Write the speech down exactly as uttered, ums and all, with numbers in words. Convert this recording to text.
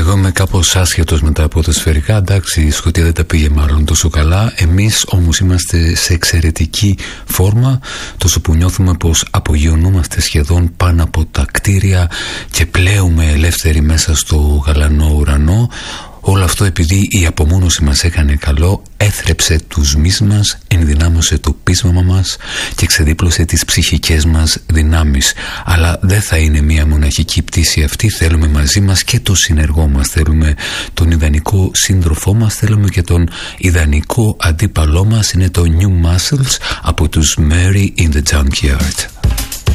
Εγώ είμαι κάπως άσχετος με τα ποδοσφαιρικά. Εντάξει, η Σκωτία δεν τα πήγε μάλλον τόσο καλά. Εμείς όμως είμαστε σε εξαιρετική φόρμα, τόσο που νιώθουμε πως απογειωνόμαστε σχεδόν πάνω από τα κτίρια και πλέουμε ελεύθεροι μέσα στο γαλανό ουρανό. Όλο αυτό επειδή η απομόνωση μας έκανε καλό, έθρεψε τους μυς μας, ενδυνάμωσε το πείσμα μας και ξεδίπλωσε τις ψυχικές μας δυνάμεις. Αλλά δεν θα είναι μια μοναχική πτήση αυτή. Θέλουμε μαζί μας και το συνεργό μας, θέλουμε τον ιδανικό σύντροφό μας, θέλουμε και τον ιδανικό αντίπαλό μας. Είναι το New Muscles από τους Mary in the Junkyard.